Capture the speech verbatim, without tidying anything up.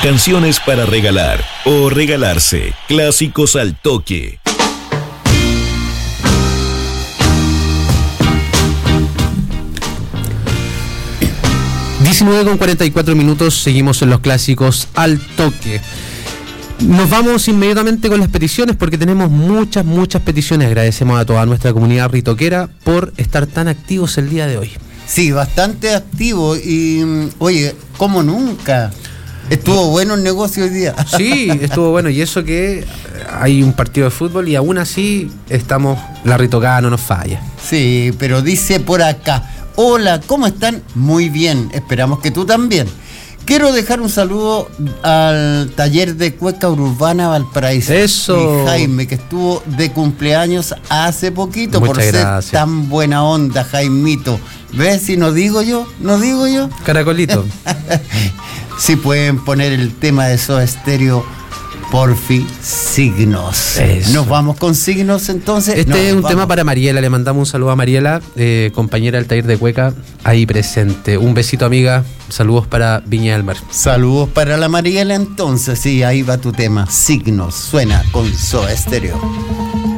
Canciones para regalar o regalarse. Clásicos al toque. diecinueve con cuarenta y cuatro minutos, seguimos en los clásicos al toque. Nos vamos inmediatamente con las peticiones porque tenemos muchas, muchas peticiones. Agradecemos a toda nuestra comunidad ritoquera por estar tan activos el día de hoy. Sí, bastante activo y, oye, como nunca. Estuvo bueno el negocio hoy día. Sí, estuvo bueno, y eso que hay un partido de fútbol y aún así estamos, la ritocada no nos falla. Sí, pero dice por acá: hola, ¿cómo están? Muy bien, esperamos que tú también. Quiero dejar un saludo al taller de cueca urbana Valparaíso. Eso. Y Jaime, que estuvo de cumpleaños hace poquito. Muchas por gracias. Ser tan buena onda, Jaimito. ¿Ves si no digo yo? ¿No digo yo? Caracolito. Si pueden poner el tema de Soda Stereo, porfi, signos. Eso. Nos vamos con signos entonces. Este Nos es un vamos. tema para Mariela, le mandamos un saludo a Mariela, eh, compañera del taller de cueca, ahí presente. Un besito, amiga, saludos para Viña del Mar. Saludos para la Mariela entonces, sí, ahí va tu tema, signos, suena con Soda Stereo.